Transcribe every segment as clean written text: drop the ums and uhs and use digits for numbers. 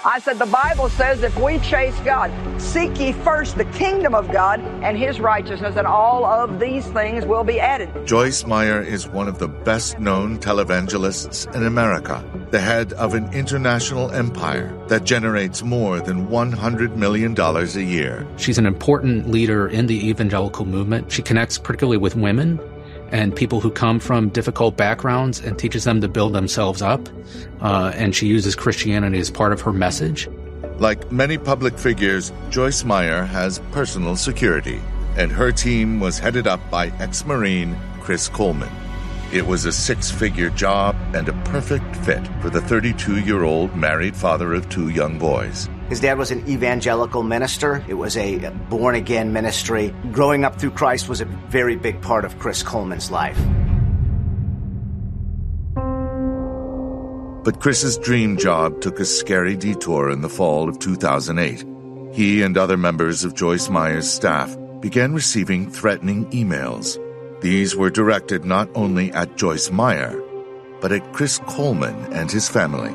I said, the Bible says if we chase God, seek ye first the kingdom of God and his righteousness, and all of these things will be added. Joyce Meyer is one of the best-known televangelists in America, the head of an international empire that generates more than $100 million a year. She's an important leader in the evangelical movement. She connects particularly with women and people who come from difficult backgrounds and teaches them to build themselves up. And she uses Christianity as part of her message. Like many public figures, Joyce Meyer has personal security, and her team was headed up by ex-Marine Chris Coleman. It was a six-figure job and a perfect fit for the 32-year-old married father of two young boys. His dad was an evangelical minister. It was a born-again ministry. Growing up through Christ was a very big part of Chris Coleman's life. But Chris's dream job took a scary detour in the fall of 2008. He and other members of Joyce Meyer's staff began receiving threatening emails. These were directed not only at Joyce Meyer, but at Chris Coleman and his family.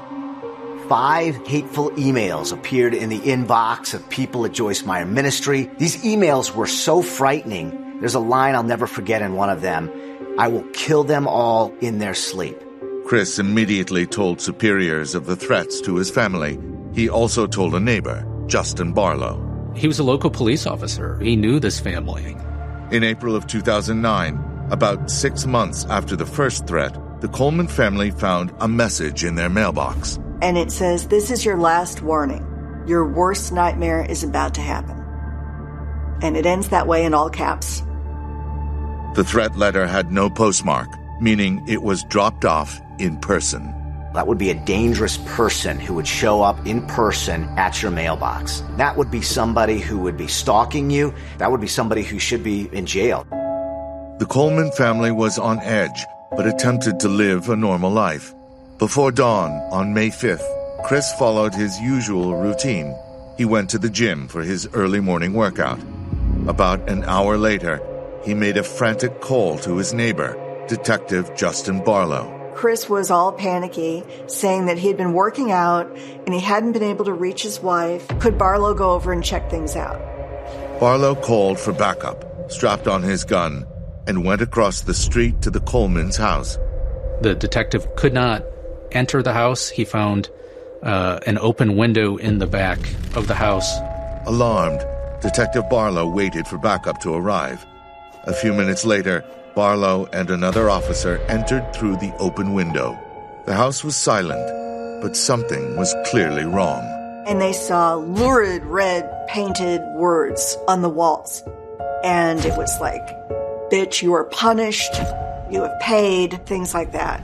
5 hateful emails appeared in the inbox of people at Joyce Meyer Ministry. These emails were so frightening. There's a line I'll never forget in one of them. I will kill them all in their sleep. Chris immediately told superiors of the threats to his family. He also told a neighbor, Justin Barlow. He was a local police officer. He knew this family. In April of 2009, about 6 months after the first threat, the Coleman family found a message in their mailbox. And it says, "This is your last warning. Your worst nightmare is about to happen." And it ends that way in all caps. The threat letter had no postmark, meaning it was dropped off in person. That would be a dangerous person who would show up in person at your mailbox. That would be somebody who would be stalking you. That would be somebody who should be in jail. The Coleman family was on edge, but attempted to live a normal life. Before dawn on May 5th, Chris followed his usual routine. He went to the gym for his early morning workout. About an hour later, he made a frantic call to his neighbor, Detective Justin Barlow. Chris was all panicky, saying that he had been working out and he hadn't been able to reach his wife. Could Barlow go over and check things out? Barlow called for backup, strapped on his gun, and went across the street to the Coleman's house. The detective could not enter the house. He found an open window in the back of the house. Alarmed, Detective Barlow waited for backup to arrive. A few minutes later, Barlow and another officer entered through the open window. The house was silent, but something was clearly wrong. And they saw lurid red painted words on the walls. And it was like, "Bitch, you are punished, you have paid," things like that.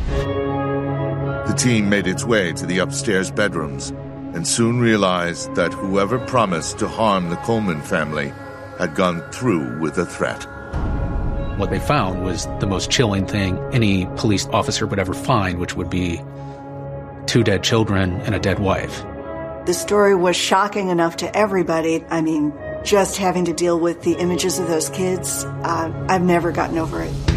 The team made its way to the upstairs bedrooms and soon realized that whoever promised to harm the Coleman family had gone through with the threat. What they found was the most chilling thing any police officer would ever find, which would be 2 dead children and a dead wife. The story was shocking enough to everybody. I mean, just having to deal with the images of those kids, I've never gotten over it.